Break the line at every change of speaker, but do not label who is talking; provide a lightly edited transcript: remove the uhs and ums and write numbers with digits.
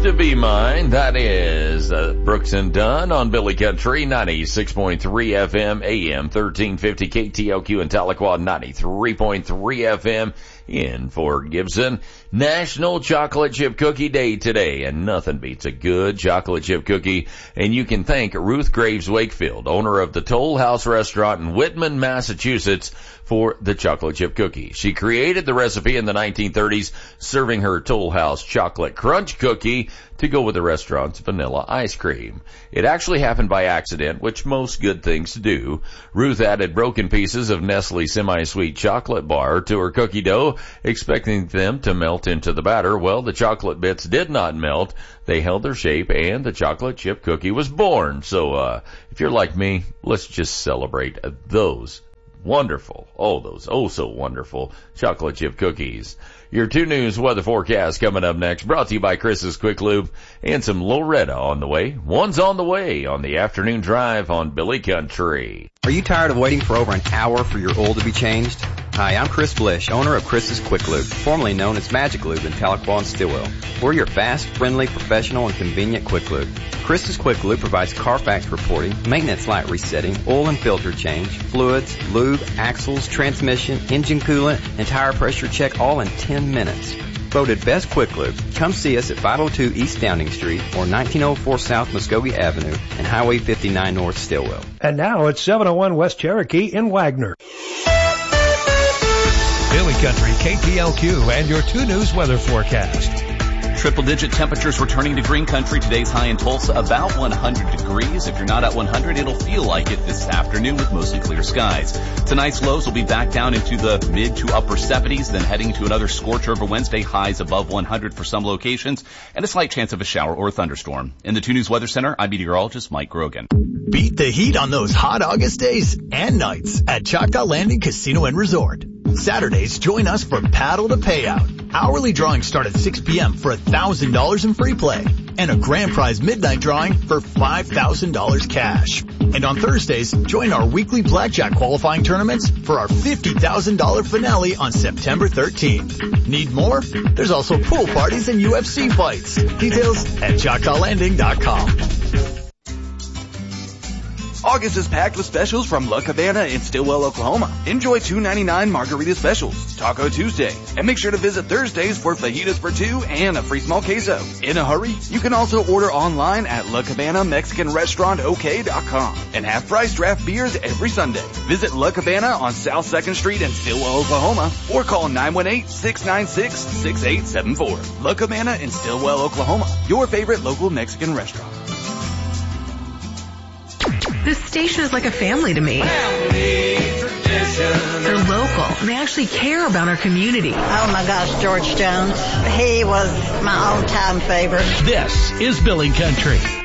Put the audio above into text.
to Be Mine. That is Brooks and Dunn on Billy Country, 96.3 FM, AM 1350 KTLQ in Tahlequah, 93.3 FM in Fort Gibson. National Chocolate Chip Cookie Day today, and nothing beats a good chocolate chip cookie. And you can thank Ruth Graves Wakefield, owner of the Toll House Restaurant in Whitman, Massachusetts, for the chocolate chip cookie. She created the recipe in the 1930s, serving her Toll House chocolate crunch cookie to go with the restaurant's vanilla ice cream. It actually happened by accident, which most good things do. Ruth added broken pieces of Nestle semi-sweet chocolate bar to her cookie dough, expecting them to melt into the batter. Well, the chocolate bits did not melt. They held their shape, and the chocolate chip cookie was born. So, if you're like me, let's just celebrate those wonderful, so wonderful chocolate chip cookies. Your 2 News weather forecast coming up next, brought to you by Chris's Quick Lube, and some Loretta on the way. One's on the way on the afternoon drive on Billy Country.
Are you tired of waiting for over an hour for your oil to be changed? Hi, I'm Chris Blish, owner of Chris's Quick Lube, formerly known as Magic Lube in Tahlequah and Stillwell. We're your fast, friendly, professional, and convenient Quick Lube. Chris's Quick Lube provides Carfax reporting, maintenance light resetting, oil and filter change, fluids, lube, axles, transmission, engine coolant, and tire pressure check all in 10 minutes. Voted Best Quick Lube. Come see us at 502 East Downing Street or 1904 South Muskogee Avenue and Highway 59 North Stillwell.
And now it's 701 West Cherokee in Wagner. Billy Country, KTLQ, and your 2 News weather forecast.
Triple-digit temperatures returning to green country. Today's high in Tulsa, about 100 degrees. If you're not at 100, it'll feel like it this afternoon with mostly clear skies. Tonight's lows will be back down into the mid to upper 70s, then heading to another scorch over Wednesday, highs above 100 for some locations, and a slight chance of a shower or a thunderstorm. In the 2 News Weather Center, I'm meteorologist Mike Grogan.
Beat the heat on those hot August days and nights at Choctaw Landing Casino and Resort. Saturdays, join us for Paddle to Payout. Hourly drawings start at 6 p.m. for $1,000 in free play and a grand prize midnight drawing for $5,000 cash. And on Thursdays, join our weekly blackjack qualifying tournaments for our $50,000 finale on September 13th. Need more? There's also pool parties and UFC fights. Details at ChoctawLanding.com.
August is packed with specials from La Cabana in Stillwell, Oklahoma. Enjoy $2.99 margarita specials, Taco Tuesday, and make sure to visit Thursdays for fajitas for 2 and a free small queso. In a hurry, you can also order online at La Cabana Mexican Restaurant OK.com and have price draft beers every Sunday. Visit La Cabana on South 2nd Street in Stillwell, Oklahoma, or call 918-696-6874. La Cabana in Stillwell, Oklahoma, your favorite local Mexican restaurant.
This station is like a family to me. Family tradition. They're local. And they actually care about our community.
Oh my gosh, George Jones. He was my all-time favorite.
This is Billy Country.